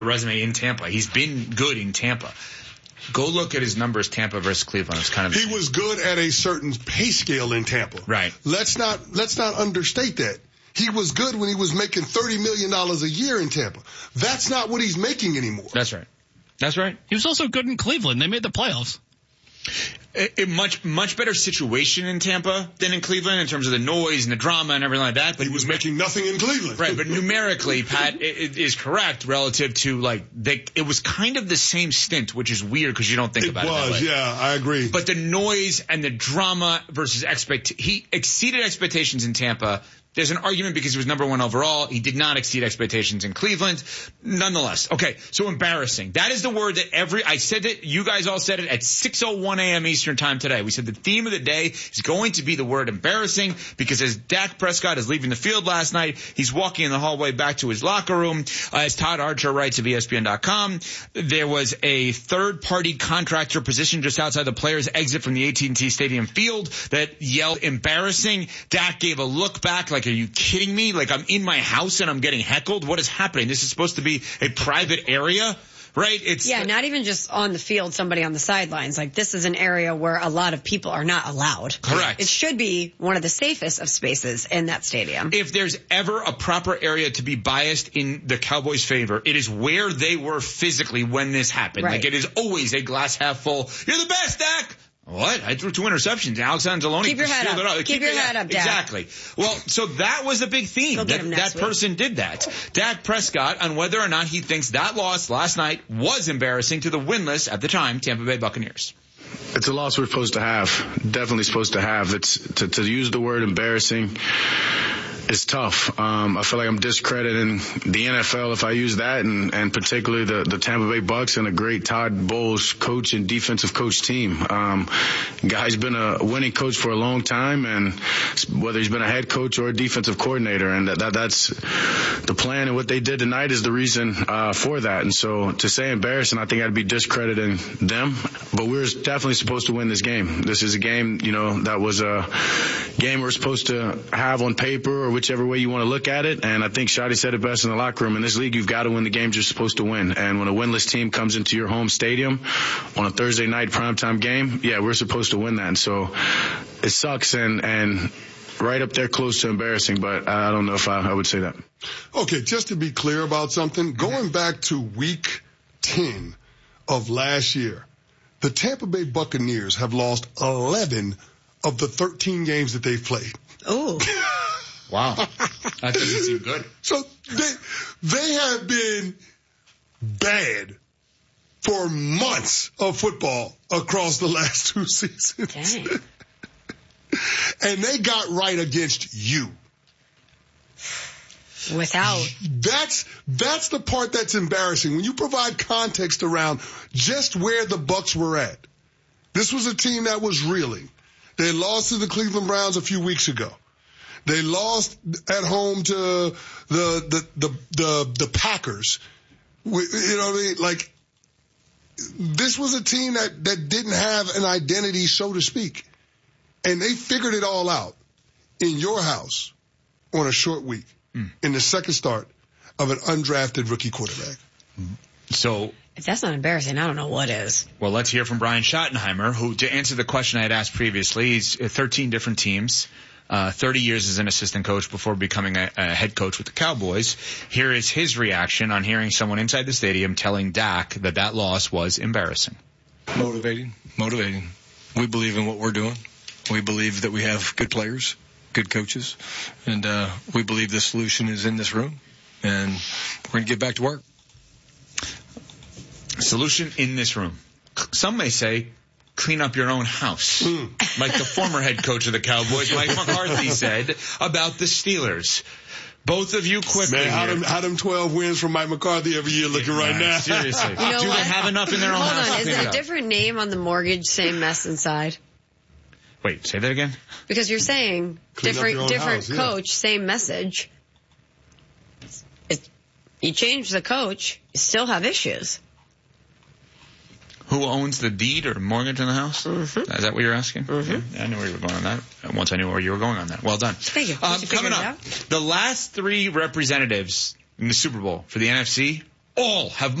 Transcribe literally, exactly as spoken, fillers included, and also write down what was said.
resume in Tampa. He's been good in Tampa. Go look at his numbers, Tampa versus Cleveland. It's kind of he was good at a certain pay scale in Tampa. Right. Let's not let's not understate that. He was good when he was making thirty million dollars a year in Tampa. That's not what he's making anymore. That's right. That's right. He was also good in Cleveland. They made the playoffs. A, a much, much better situation in Tampa than in Cleveland in terms of the noise and the drama and everything like that. But he was making nothing in Cleveland. Right, but numerically, Pat it, it is correct relative to, like, they, it was kind of the same stint, which is weird because you don't think it about was, it that way. Yeah, I agree. But the noise and the drama versus expect he exceeded expectations in Tampa. There's an argument because he was number one overall. He did not exceed expectations in Cleveland. Nonetheless. Okay, so embarrassing. That is the word that every, I said it, you guys all said it at six oh one a.m. Eastern time today. We said the theme of the day is going to be the word embarrassing because as Dak Prescott is leaving the field last night, he's walking in the hallway back to his locker room. Uh, as Todd Archer writes of E S P N dot com, there was a third-party contractor positioned just outside the player's exit from the A T and T Stadium field that yelled embarrassing. Dak gave a look back like, are you kidding me? Like, I'm in my house and I'm getting heckled? What is happening? This is supposed to be a private area, right? It's Yeah, not even just on the field, somebody on the sidelines. Like, this is an area where a lot of people are not allowed. Correct. It should be one of the safest of spaces in that stadium. If there's ever a proper area to be biased in the Cowboys' favor, it is where they were physically when this happened. Right. Like, it is always a glass half full. You're the best, Dak! What? I threw two interceptions. Alex Anzalone. Keep your head up. up. Keep, Keep your it, head up, Dak. Exactly. Well, so that was a big theme. Go get that him next that week. person did that. Dak Prescott, on whether or not he thinks that loss last night was embarrassing to the winless, at the time, Tampa Bay Buccaneers. It's a loss we're supposed to have. Definitely supposed to have. It's to, to use the word embarrassing. It's tough. Um, I feel like I'm discrediting the N F L if I use that, and, and particularly the, the Tampa Bay Bucks and a great Todd Bowles coach and defensive coach team. Um, guy's been a winning coach for a long time, and whether he's been a head coach or a defensive coordinator, and that, that that's the plan. And what they did tonight is the reason uh, for that. And so to say embarrassing, I think I'd be discrediting them. But we're definitely supposed to win this game. This is a game, you know, that was a game we're supposed to have on paper or whichever way you want to look at it. And I think Shadi said it best in the locker room. In this league, you've got to win the games you're supposed to win. And when a winless team comes into your home stadium on a Thursday night primetime game, yeah, we're supposed to win that. And so it sucks and, and right up there close to embarrassing, but I don't know if I, I would say that. Okay, just to be clear about something, going back to week ten of last year, the Tampa Bay Buccaneers have lost eleven of the thirteen games that they've played. Oh. Wow. That doesn't seem good. So they, they have been bad for months of football across the last two seasons. Dang. And they got right against you. Without. That's, that's the part that's embarrassing. When you provide context around just where the Bucs were at. This was a team that was reeling. They lost to the Cleveland Browns a few weeks ago. They lost at home to the, the, the, the, the Packers. You know what I mean? Like, this was a team that, that didn't have an identity, so to speak. And they figured it all out in your house on a short week mm. in the second start of an undrafted rookie quarterback. So, if that's not embarrassing, I don't know what is. Well, let's hear from Brian Schottenheimer, who, to answer the question I had asked previously, he's thirteen different teams. Uh, thirty years as an assistant coach before becoming a, a head coach with the Cowboys. Here is his reaction on hearing someone inside the stadium telling Dak that that loss was embarrassing. Motivating, motivating. We believe in what we're doing. We believe that we have good players, good coaches, and uh, we believe the solution is in this room, and we're going to get back to work. Solution in this room. Some may say, clean up your own house. Mm. Like the former head coach of the Cowboys, Mike McCarthy, said about the Steelers. Both of you quickly. Man, how them, how them twelve wins from Mike McCarthy every year looking yeah, right now? Seriously. You know Do what? they have enough in their own Hold house? Hold on. Is it a up? different name on the mortgage, same mess inside? Wait, say that again? Because you're saying Clean different different house, yeah. coach, same message. It, you change the coach, you still have issues. Who owns the deed or mortgage in the house? Mm-hmm. Is that what you're asking? Mm-hmm. Yeah, I knew where you were going on that. Once I knew where you were going on that. Well done. Thank you. Um, coming up, the last three representatives in the Super Bowl for the N F C all have